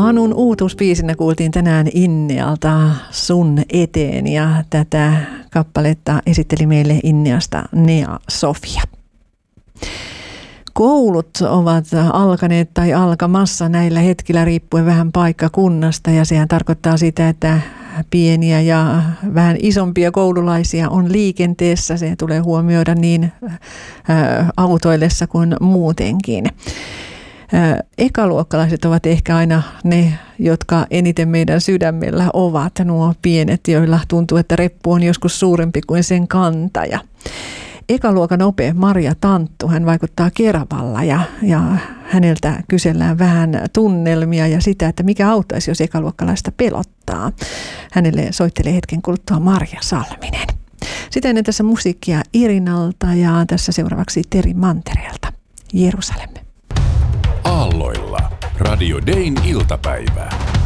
Anun uutuusbiisinä kuultiin tänään Innealta Sun eteen ja tätä kappaletta esitteli meille Inneasta Nea Sofia. Koulut ovat alkaneet tai alkamassa näillä hetkillä riippuen vähän paikkakunnasta ja sehän tarkoittaa sitä, että pieniä ja vähän isompia koululaisia on liikenteessä. Se tulee huomioida niin autoillessa kuin muutenkin. Ekaluokkalaiset ovat ehkä aina ne, jotka eniten meidän sydämellä ovat, nuo pienet, joilla tuntuu, että reppu on joskus suurempi kuin sen kantaja. Ekaluokan ope Marja Tanttu, hän vaikuttaa Keravalla ja häneltä kysellään vähän tunnelmia ja sitä, että mikä auttaisi, jos ekaluokkalaista pelottaa. Hänelle soittelee hetken kuluttua Marja Salminen. Sitä ennen tässä musiikkia Irinalta ja tässä seuraavaksi Teri Mantereelta. Jerusalem. Aalloilla. Radio Dayn iltapäivää.